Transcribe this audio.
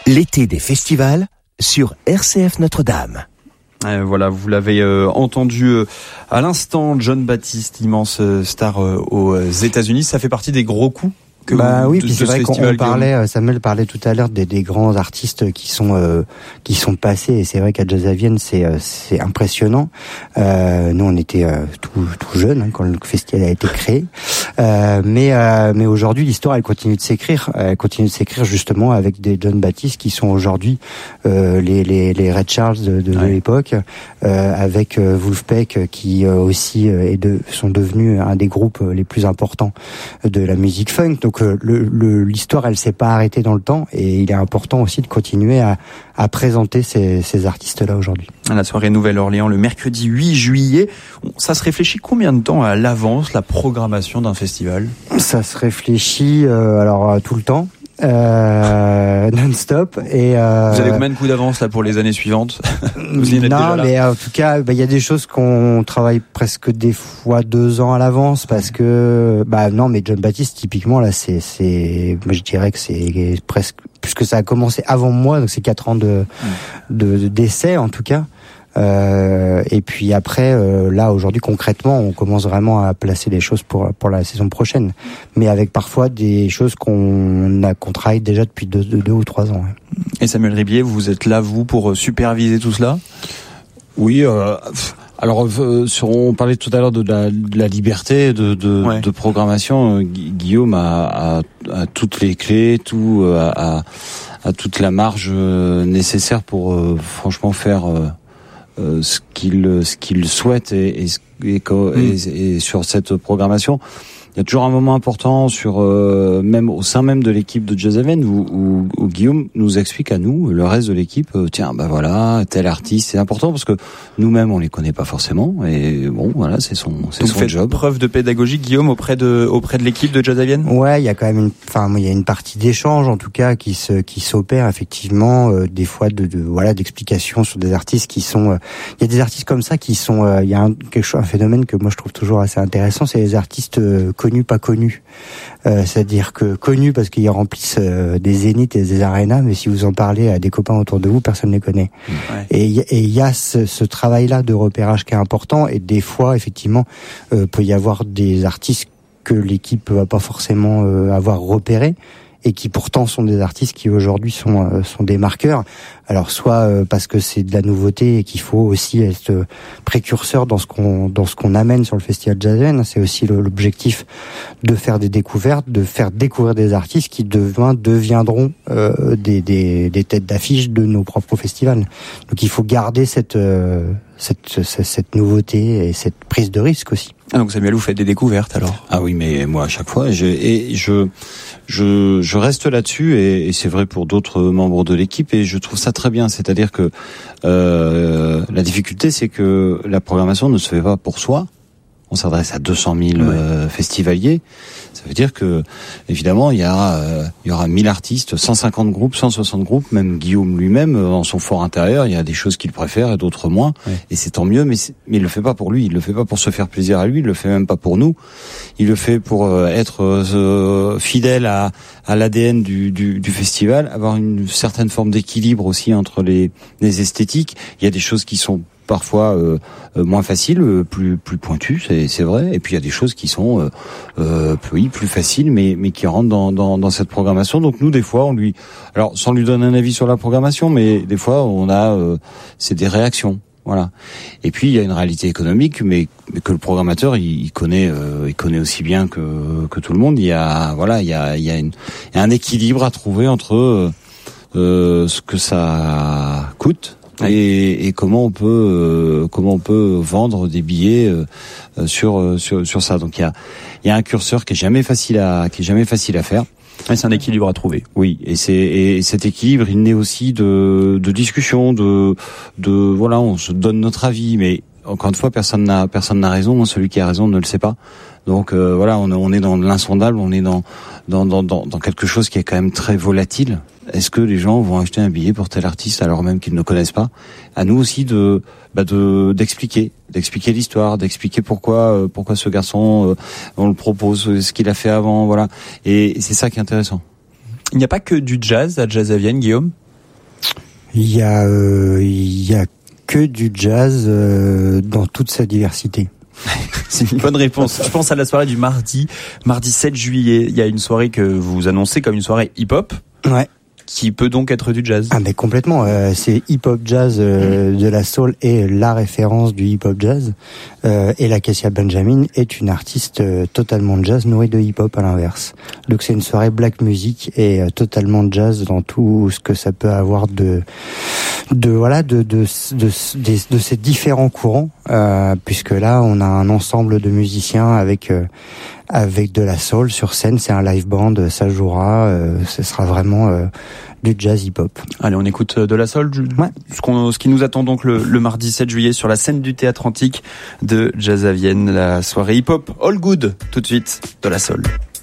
L'été des festivals sur RCF Notre-Dame. Voilà, vous l'avez entendu à l'instant, Jon Batiste, immense star aux États-Unis. Ça fait partie des gros coups oui, puis c'est vrai qu'on parlait, Samuel parlait tout à l'heure des grands artistes qui sont passés, et c'est vrai qu'à Jazzavienne c'est impressionnant. Nous on était tout jeunes quand le festival a été créé, mais aujourd'hui l'histoire elle continue de s'écrire justement avec des Jon Batiste qui sont aujourd'hui les Ray Charles de l'époque, avec Vulfpeck qui aussi sont devenus un des groupes les plus importants de la musique funk. Donc l'histoire elle s'est pas arrêtée dans le temps, et il est important aussi de continuer à présenter ces artistes-là aujourd'hui. À la soirée Nouvelle-Orléans le mercredi 8 juillet, ça se réfléchit combien de temps à l'avance la programmation d'un festival ? Ça se réfléchit tout le temps. Non-stop, et vous avez combien de coups d'avance là pour les années suivantes? Non, mais en tout cas, il y a des choses qu'on travaille presque des fois 2 ans à l'avance, parce que non, mais Jon Batiste typiquement là, c'est moi je dirais que c'est presque, puisque ça a commencé avant moi, donc c'est 4 ans d'essai en tout cas. Et puis après, là aujourd'hui concrètement, on commence vraiment à placer les choses pour la saison prochaine, mais avec parfois des choses qu'on travaille déjà depuis 2 ou 3 ans. Ouais. Et Samuel Ribier, vous êtes là vous pour superviser tout cela ? Oui. Alors, on parlait tout à l'heure de la liberté de programmation. Guillaume a toutes les clés, a toute la marge nécessaire pour franchement faire ce qu'il souhaite et sur cette programmation. Il y a toujours un moment important même au sein même de l'équipe de Jazzavienne où Guillaume nous explique à nous, le reste de l'équipe, tel artiste, c'est important parce que nous-mêmes on les connaît pas forcément, et bon voilà, c'est son job. Preuve de pédagogie, Guillaume, auprès de l'équipe de Jazzavienne. Ouais, il y a quand même il y a une partie d'échange en tout cas qui s'opère effectivement, des fois d'explications sur des artistes qui sont il y a des artistes comme ça qui sont il y a un phénomène que moi je trouve toujours assez intéressant, c'est les artistes connus, pas connus. C'est-à-dire que connus parce qu'ils remplissent des zéniths et des arénas, mais si vous en parlez à des copains autour de vous, personne ne les connaît. Ouais. Et il y a ce travail-là de repérage qui est important, et des fois, effectivement, peut y avoir des artistes que l'équipe va pas forcément avoir repérés, et qui pourtant sont des artistes qui aujourd'hui sont des marqueurs. Alors soit parce que c'est de la nouveauté et qu'il faut aussi être précurseur dans ce qu'on amène sur le festival Jazzavienne. C'est aussi l'objectif de faire des découvertes, de faire découvrir des artistes qui deviendront des têtes d'affiche de nos propres festivals. Donc il faut garder cette nouveauté et cette prise de risque aussi. Ah, donc Samuel, vous faites des découvertes alors? Ah oui, mais moi à chaque fois, je reste là-dessus, et c'est vrai pour d'autres membres de l'équipe, et je trouve ça très bien. C'est-à-dire que la difficulté, c'est que la programmation ne se fait pas pour soi. On s'adresse à 200 000 festivaliers. Ça veut dire que, évidemment, il y aura 1000 artistes, 150 groupes, 160 groupes. Même Guillaume lui-même, dans son fort intérieur, il y a des choses qu'il préfère et d'autres moins. Ouais. Et c'est tant mieux, mais il le fait pas pour lui. Il le fait pas pour se faire plaisir à lui. Il le fait même pas pour nous. Il le fait pour être fidèle à l'ADN du festival, avoir une certaine forme d'équilibre aussi entre les esthétiques. Il y a des choses qui sont parfois moins faciles, plus pointues, c'est vrai, et puis il y a des choses qui sont plus faciles, mais qui rentrent dans cette programmation. Donc nous, des fois, alors sans lui donner un avis sur la programmation, mais des fois on a c'est des réactions, voilà. Et puis il y a une réalité économique, mais que le programmateur il connaît aussi bien que tout le monde. Il y a un équilibre à trouver entre ce que ça coûte et comment on peut vendre des billets sur ça. Donc il y a un curseur qui est jamais facile à faire. Ouais, c'est un équilibre à trouver. Oui, et cet équilibre, il naît aussi de discussions, de voilà, on se donne notre avis, mais encore une fois, personne n'a raison. Celui qui a raison ne le sait pas. Donc voilà, on est dans l'insondable, on est dans quelque chose qui est quand même très volatile. Est-ce que les gens vont acheter un billet pour tel artiste alors même qu'ils ne connaissent pas? À nous aussi d'expliquer l'histoire, d'expliquer pourquoi ce garçon on le propose, ce qu'il a fait avant, voilà. Et c'est ça qui est intéressant. Il n'y a pas que du jazz à Jazzavienne, Guillaume? Il y a que du jazz dans toute sa diversité. C'est une bonne réponse. Je pense à la soirée du mardi 7 juillet. Il y a une soirée que vous annoncez comme une soirée hip-hop. Ouais. Qui peut donc être du jazz. Ah mais complètement, c'est hip-hop jazz de la soul est la référence du hip-hop jazz. Et la Cassia Benjamin est une artiste totalement jazz nourrie de hip-hop à l'inverse. Donc c'est une soirée black music et totalement jazz dans tout ce que ça peut avoir de ces différents courants, puisque là on a un ensemble de musiciens avec de la soul sur scène, c'est un live band, ça jouera, ce sera vraiment du jazz hip-hop. Allez, on écoute de la soul, ouais. Ce qui nous attend donc le mardi 7 juillet sur la scène du Théâtre Antique de Jazz à Vienne, la soirée hip-hop All Good, tout de suite, de la soul.